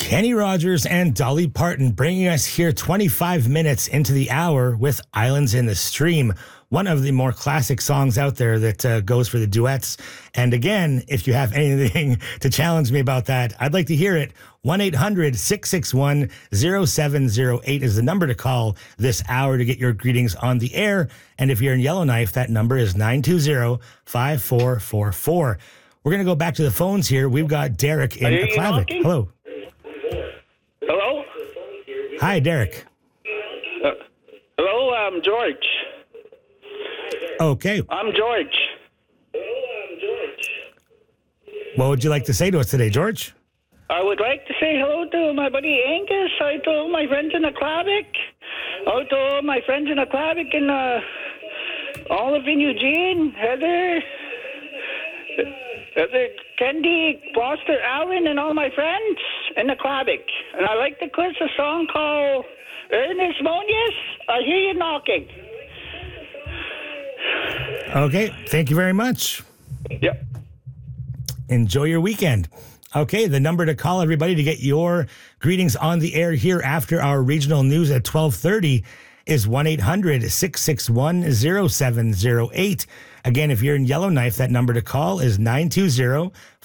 Kenny Rogers and Dolly Parton bringing us here 25 minutes into the hour with Islands in the Stream, one of the more classic songs out there that goes for the duets. And again, if you have anything to challenge me about that, I'd like to hear it. 1-800-661-0708 is the number to call this hour to get your greetings on the air. And if you're in Yellowknife, that number is 920-5444. We're going to go back to the phones here. We've got Derek in Aklavik. Hello. Hello? Hi, Derek. Hello, I'm George. Okay. I'm George. What would you like to say to us today, George? I would like to say hello to my buddy Angus. I told my friends in Aklavik. I told my friends in Aklavik and Olive and Eugene, Heather, Kendi, Foster, Allen, and all my friends in Aklavik. And I like to quiz a song called Ernest Monius, I Hear You Knocking. Okay, thank you very much. Yep. Enjoy your weekend. Okay, the number to call everybody to get your greetings on the air here after our regional news at 12:30 is 1-800-661-0708. Again, if you're in Yellowknife, that number to call is 920